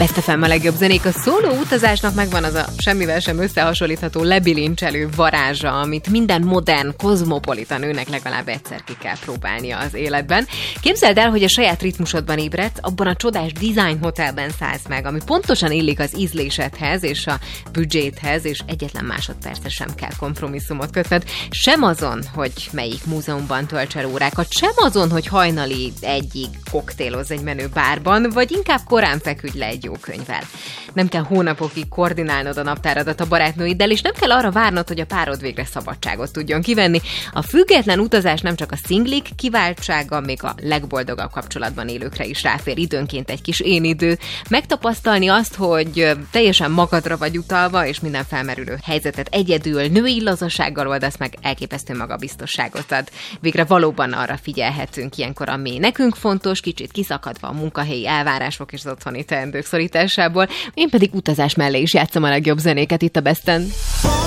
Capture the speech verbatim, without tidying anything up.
Best ef em a legjobb zenék. A szóló utazásnak megvan az a semmivel sem összehasonlítható lebilincselő varázsa, amit minden modern, kozmopolita nőnek legalább egyszer ki kell próbálnia az életben. Képzeld el, hogy a saját ritmusodban ébredsz, abban a csodás design hotelben szállsz meg, ami pontosan illik az ízlésedhez és a büdzséthez, és egyetlen másodpercre sem kell kompromisszumot kötned. Sem azon, hogy melyik múzeumban tölts el órákat, sem azon, hogy hajnali egyig koktélozz egy menő bárban, vagy inkább korán feküdj le egy jó könyvvel. Nem kell hónapokig koordinálnod a naptáradat a barátnőiddel, és nem kell arra várnod, hogy a párod végre szabadságot tudjon kivenni. A független utazás nem csak a szinglik kiváltsága, még a legboldogabb kapcsolatban élőkre is ráfér időnként egy kis én idő. Megtapasztalni azt, hogy teljesen magadra vagy utalva, és minden felmerülő helyzetet egyedül, női lazasággal oldasz meg, elképesztő magabiztosságot ad. Végre valóban arra figyelhetünk ilyenkor, ami nekünk fontos, kicsit kiszakadva a munkahelyi elvárások és az otthoni teendők szorításából. Én pedig utazás mellé is játszom a legjobb zenéket itt a Besten.